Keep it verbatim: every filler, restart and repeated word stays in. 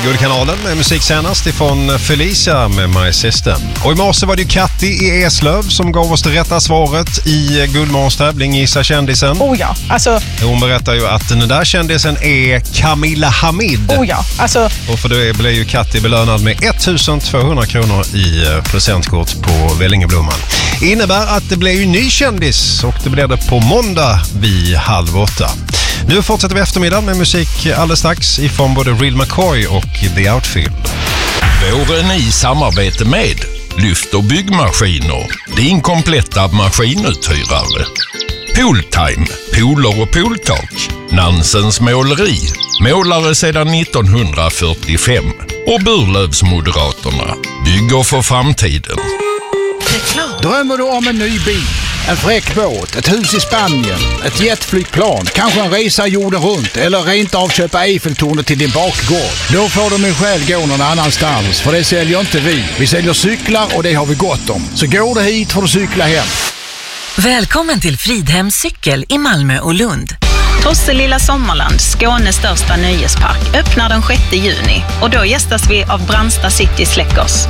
Guldkanalen med musik senast ifrån Felicia med My System. Och i morse var det ju Katti i Eslöv som gav oss det rätta svaret i Guldmorgons tävling Gissa kändisen. Oh ja, alltså... Hon berättar ju att den där kändisen är Camilla Hamid. Oh ja, alltså... Och för det blev ju Katti belönad med ettusentvåhundra kronor i presentkort på Vällingeblomman. Innebär att det blir ju ny kändis och det blir det på måndag vid halv åtta. Nu fortsätter vi eftermiddagen med musik alldeles strax ifrån både Real McCoy och The Outfield. Våren i samarbete med Lyft och byggmaskiner, din kompletta maskinuthyrare. Pooltime, pooler och pooltak. Nansens måleri, målare sedan nittonhundrafyrtiofem. Och Burlövsmoderaterna, bygger för framtiden. Drömmer du om en ny bil, en fräck båt, ett hus i Spanien, ett jetflygplan, kanske en resa jorden runt eller rent av köpa Eiffeltornet till din bakgård? Då får du min själ gå någon annanstans, för det säljer inte vi. Vi säljer cyklar och det har vi gott om. Så går du hit får du cykla hem. Välkommen till Fridhems cykel i Malmö och Lund. Tosselilla Sommarland, Skånes största nöjespark, öppnar den sjätte juni och då gästas vi av Brandsta City Släckers.